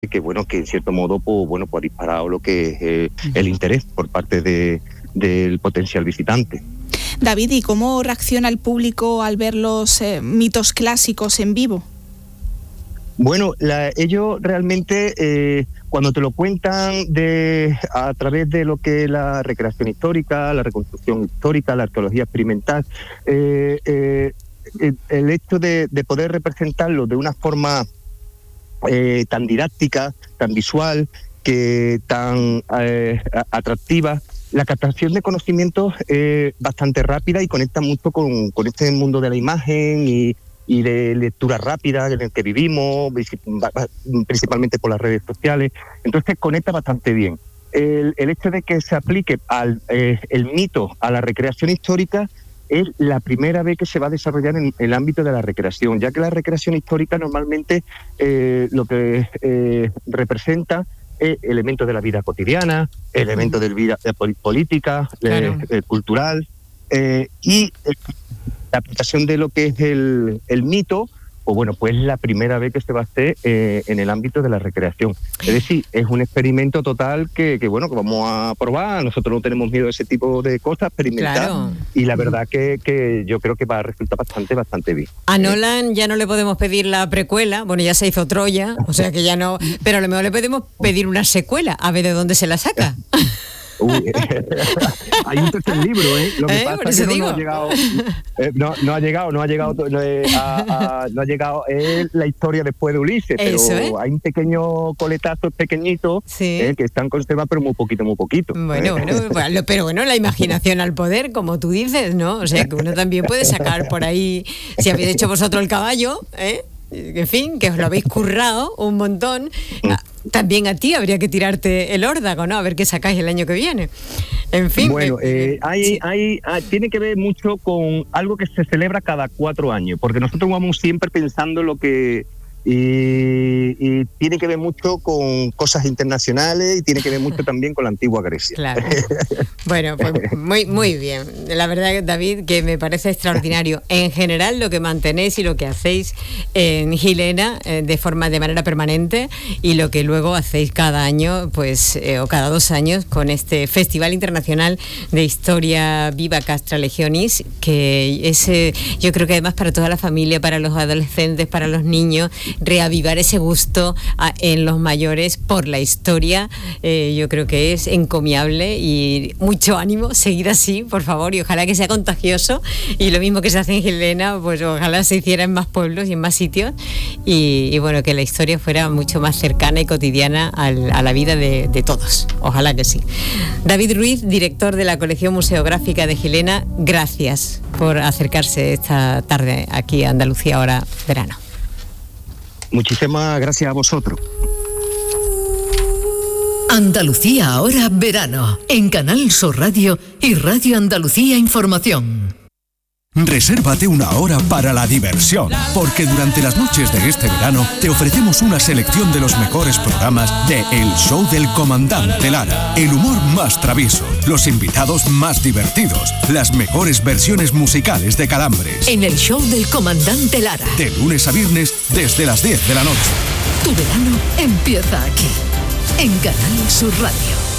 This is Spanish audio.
bueno, que en cierto modo pues, bueno, pues ha disparado lo que es el interés por parte del potencial visitante. David, ¿y cómo reacciona el público al ver los mitos clásicos en vivo? Bueno, ellos realmente cuando te lo cuentan a través de lo que es la recreación histórica, la reconstrucción histórica, la arqueología experimental, el hecho de poder representarlo de una forma tan didáctica, tan visual, tan atractiva, la captación de conocimientos es bastante rápida y conecta mucho con este mundo de la imagen y de lectura rápida en el que vivimos, principalmente por las redes sociales. Entonces conecta bastante bien. El hecho de que se aplique el mito a la recreación histórica es la primera vez que se va a desarrollar en el ámbito de la recreación, ya que la recreación histórica normalmente lo que representa es elementos de la vida cotidiana, elementos de la vida política, claro, cultural, y la aplicación de lo que es el mito, pues bueno, pues la primera vez que se va a hacer en el ámbito de la recreación. Es decir, es un experimento total que bueno, que vamos a probar. Nosotros no tenemos miedo a ese tipo de cosas, experimentar. Claro. Y la verdad que yo creo que va a resultar bastante bien. A Nolan ya no le podemos pedir la precuela, bueno, ya se hizo Troya, o sea que ya no, pero a lo mejor le podemos pedir una secuela, a ver de dónde se la saca. Hay un tercer libro, Lo que pasa es que no ha llegado es la historia después de Ulises, pero hay un pequeño coletazo pequeñito, sí, que están conservados, pero muy poquito. Bueno, pero bueno, la imaginación al poder, como tú dices, ¿no? O sea, que uno también puede sacar por ahí, si habéis hecho vosotros el caballo, en fin, que os lo habéis currado un montón. También a ti habría que tirarte el órdago, ¿no? A ver qué sacáis el año que viene. En fin. Bueno, tiene que ver mucho con algo que se celebra cada 4 años, porque nosotros vamos siempre pensando lo que... Y tiene que ver mucho con cosas internacionales y tiene que ver mucho también con la antigua Grecia. Claro. Bueno, pues muy bien. La verdad, David, que me parece extraordinario. En general, lo que mantenéis y lo que hacéis en Gilena de manera permanente, y lo que luego hacéis cada año, pues o cada 2 años, con este Festival Internacional de Historia Viva Castra Legionis, que es, yo creo que además para toda la familia, para los adolescentes, para los niños, reavivar ese gusto en los mayores por la historia, yo creo que es encomiable, y mucho ánimo, seguid así, por favor, y ojalá que sea contagioso, y lo mismo que se hace en Gilena, pues ojalá se hiciera en más pueblos y en más sitios, y bueno, que la historia fuera mucho más cercana y cotidiana a la vida de todos, ojalá que sí. David Ruiz, director de la colección museográfica de Gilena, gracias por acercarse esta tarde aquí a Andalucía Ahora Verano. Muchísimas gracias a vosotros. Andalucía Ahora Verano, en Canal Sur Radio y Radio Andalucía Información. Resérvate una hora para la diversión, porque durante las noches de este verano te ofrecemos una selección de los mejores programas de El Show del Comandante Lara, el humor más travieso, los invitados más divertidos, las mejores versiones musicales de Calambres. En El Show del Comandante Lara, de lunes a viernes desde las 10 de la noche. Tu verano empieza aquí, en Canal Sur Radio.